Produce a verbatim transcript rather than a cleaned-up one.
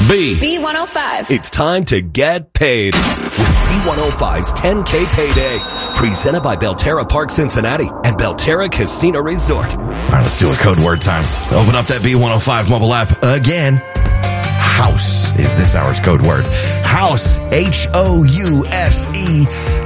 B. B one oh five. It's time to get paid with B one oh five's ten K Payday. Presented by Belterra Park Cincinnati and Belterra Casino Resort. All right, let's do a code word time. Open up that B one oh five mobile app again. House is this hour's code word. House, H O U S E.